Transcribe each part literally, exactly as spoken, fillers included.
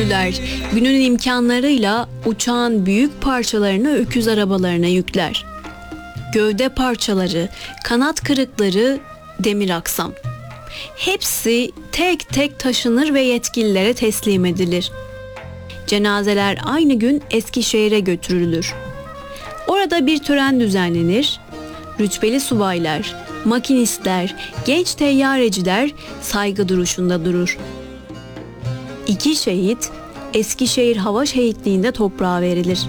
köylüler günün imkanlarıyla uçağın büyük parçalarını öküz arabalarına yükler. Gövde parçaları, kanat kırıkları, demir aksam. Hepsi tek tek taşınır ve yetkililere teslim edilir. Cenazeler aynı gün Eskişehir'e götürülür. Orada bir tören düzenlenir. Rütbeli subaylar, makinistler, genç teyyareciler saygı duruşunda durur. İki şehit Eskişehir Hava Şehitliği'nde toprağa verilir.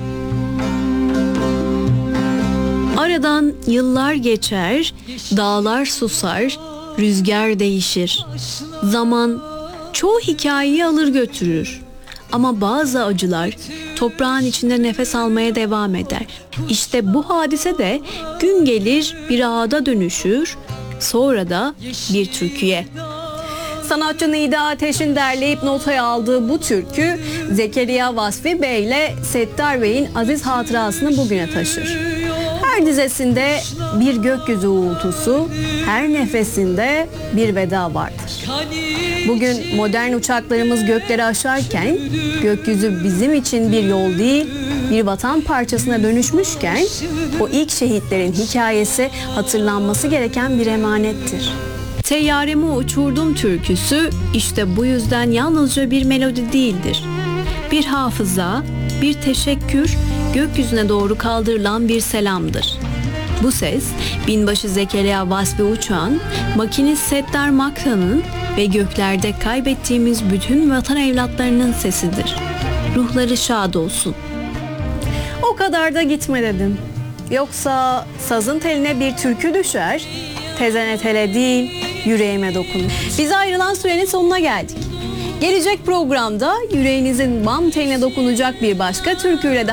Aradan yıllar geçer, dağlar susar, rüzgar değişir. Zaman çoğu hikayeyi alır götürür. Ama bazı acılar toprağın içinde nefes almaya devam eder. İşte bu hadise de gün gelir bir ağda dönüşür, sonra da bir türküye. Sanatçı Nida Ateş'in derleyip notaya aldığı bu türkü Zekeriya Vasfi Bey ile Settar Bey'in aziz hatırasını bugüne taşır. Her dizesinde bir gökyüzü uğultusu, her nefesinde bir veda vardır. Bugün modern uçaklarımız gökleri aşarken gökyüzü bizim için bir yol değil, bir vatan parçasına dönüşmüşken o ilk şehitlerin hikayesi hatırlanması gereken bir emanettir. Teyyaremi uçurdum türküsü işte bu yüzden yalnızca bir melodi değildir. Bir hafıza, bir teşekkür, gökyüzüne doğru kaldırılan bir selamdır. Bu ses, binbaşı Zekeriya Vasfi Uçak'ın, makinist Settar Makra'nın ve göklerde kaybettiğimiz bütün vatan evlatlarının sesidir. Ruhları şad olsun. O kadar da gitme dedim. Yoksa sazın teline bir türkü düşer, tezene tele değil, yüreğime dokunur. Bize ayrılan sürenin sonuna geldik. Gelecek programda yüreğinizin bam teline dokunacak bir başka türküyle